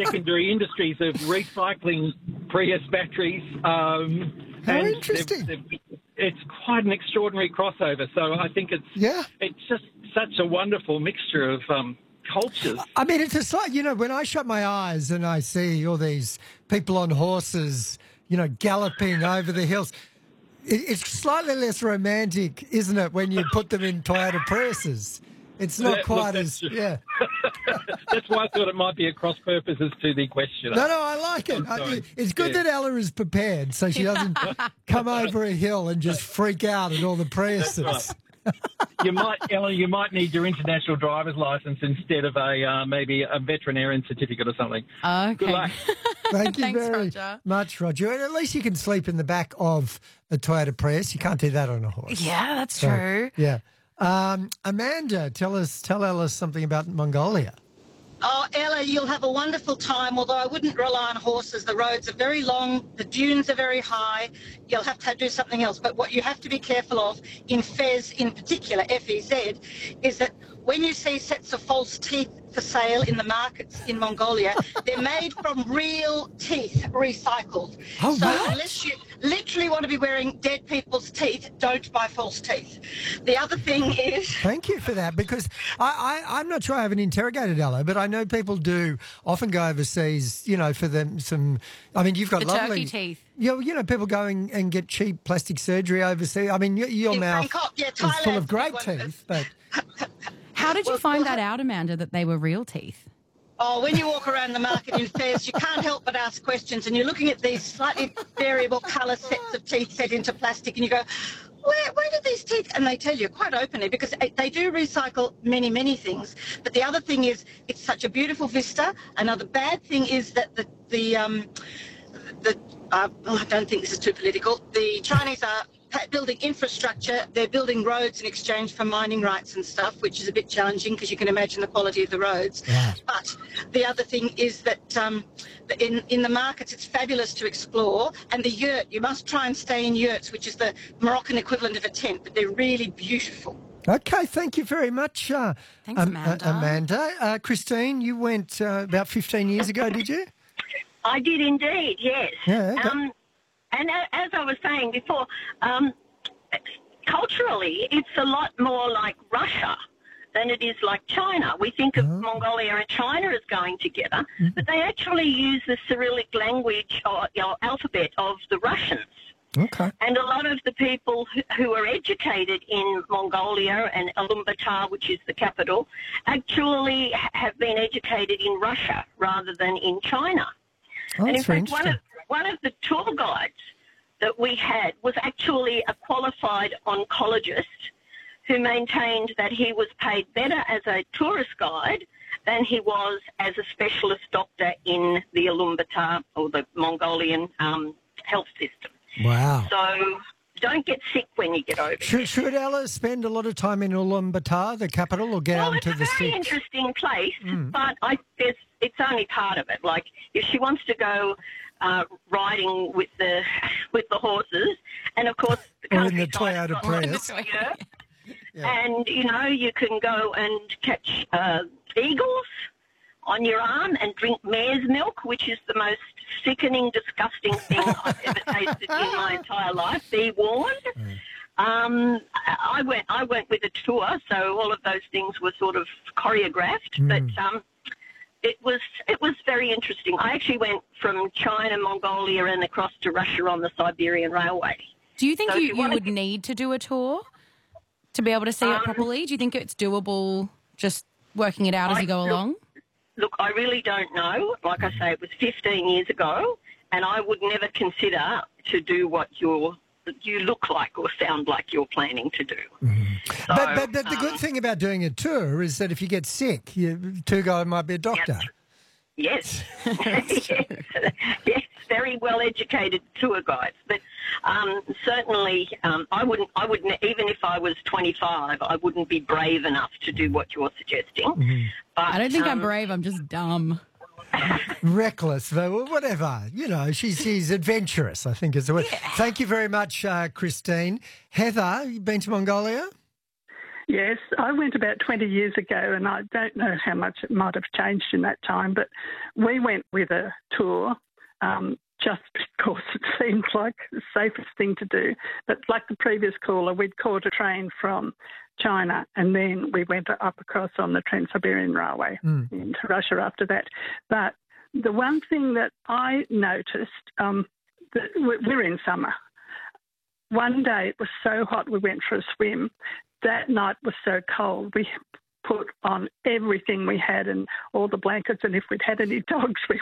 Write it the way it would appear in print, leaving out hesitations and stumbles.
secondary industries of recycling Prius batteries. How interesting. It's quite an extraordinary crossover. So I think it's just such a wonderful mixture of cultures. I mean, it's just like, when I shut my eyes and I see all these people on horses, galloping over the hills, it's slightly less romantic, isn't it, when you put them in Toyota Priuses? It's not quite as, yeah. That's why I thought it might be a cross purposes to the question. No, I like it. It's good that Ella is prepared so she doesn't come over a hill and just freak out at all the Priuses. That's right. Ella, you might need your international driver's license instead of maybe a veterinarian certificate or something. Okay. Good luck. Thank you Thanks, very Roger. much, Roger. And at least you can sleep in the back of a Toyota Prius. You can't do that on a horse. Yeah, that's true. Yeah. Amanda, tell Ella something about Mongolia. Oh, Ella, you'll have a wonderful time, although I wouldn't rely on horses. The roads are very long, the dunes are very high. You'll have to do something else. But what you have to be careful of, in Fez in particular, FEZ, is that when you see sets of false teeth for sale in the markets in Mongolia, they're made from real teeth, recycled. Oh, so what? unless you literally want to be wearing dead people's teeth, don't buy false teeth. The other thing is... Thank you for that, because I'm not sure I haven't interrogated Ella, but I know people do often go overseas, for them some... I mean, you've got The lovely... turkey teeth. People going and get cheap plastic surgery overseas. I mean, your mouth Bangkok, is full Thailand's of great one of teeth, but... How did you find that out, Amanda, that they were real teeth? Oh, when you walk around the market in Fez, you can't help but ask questions, and you're looking at these slightly variable colour sets of teeth set into plastic, and you go, where do these teeth? And they tell you quite openly, because they do recycle many, many things. But the other thing is, it's such a beautiful vista. Another bad thing is that I don't think this is too political. The Chinese are building infrastructure. They're building roads in exchange for mining rights and stuff, which is a bit challenging because you can imagine the quality of the roads. Right. But the other thing is that in the markets, it's fabulous to explore. And the yurt, you must try and stay in yurts, which is the Moroccan equivalent of a tent, but they're really beautiful. Okay, thank you very much, Thanks, Amanda. Amanda. Christine, you went about 15 years ago, did you? I did indeed, yes. Yeah, okay. And as I was saying before, culturally, it's a lot more like Russia than it is like China. We think of Mongolia and China as going together, but they actually use the Cyrillic language or alphabet of the Russians. Okay. And a lot of the people who are educated in Mongolia and Ulaanbaatar, which is the capital, actually have been educated in Russia rather than in China. Oh, and in that's very fact, interesting. one of the tour guides that we had was actually a qualified oncologist who maintained that he was paid better as a tourist guide than he was as a specialist doctor in the Ulaanbaatar or the Mongolian health system. Wow. So don't get sick when you get over there. Should Ella spend a lot of time in Ulaanbaatar, the capital, or get out into the it's a very sticks? interesting place, but it's only part of it. Like, if she wants to go riding with the horses, and of course the Or in the countryside Toyota is not Prius. secure, Yeah. and you can go and catch eagles on your arm and drink mare's milk, which is the most sickening, disgusting thing I've ever tasted in my entire life. Be warned. I went with a tour, so all of those things were sort of choreographed, but it was very interesting. I actually went from China, Mongolia, and across to Russia on the Siberian Railway. Do you think So you if you would need to do a tour to be able to see it properly? Do you think it's doable just working it out as you go along? Look, I really don't know. Like I say, it was 15 years ago, and I would never consider to do what you look like or sound like you're planning to do. So, But the good thing about doing a tour is that if you get sick, your tour guide might be a doctor. Yes. Yes, very well-educated tour guides. But certainly, I wouldn't, even if I was 25, I wouldn't be brave enough to do what you're suggesting. But, I don't think I'm brave. I'm just dumb. Reckless, well, whatever. She's adventurous, I think is the word. Thank you very much, Christine. Heather, you been to Mongolia? Yes, I went about 20 years ago, and I don't know how much it might have changed in that time, but we went with a tour just because it seemed like the safest thing to do. But like the previous caller, we'd caught a train from China, and then we went up across on the Trans-Siberian Railway into Russia after that. But the one thing that I noticed, that we're in summer. One day it was so hot we went for a swim. That night was so cold. We put on everything we had and all the blankets, and if we'd had any dogs, we